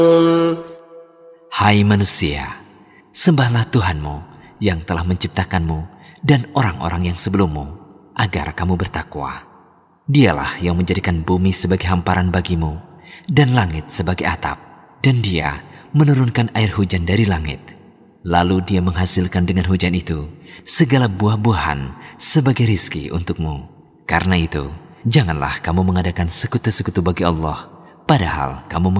Hai manusia, sembahlah Tuhanmu yang telah menciptakanmu dan orang-orang yang sebelummu agar kamu bertakwa. Dialah yang menjadikan bumi sebagai hamparan bagimu dan langit sebagai atap, dan Dia menurunkan air hujan dari langit. Lalu Dia menghasilkan dengan hujan itu segala buah-buahan sebagai rizki untukmu. Karena itu, janganlah kamu mengadakan sekutu-sekutu bagi Allah, padahal kamu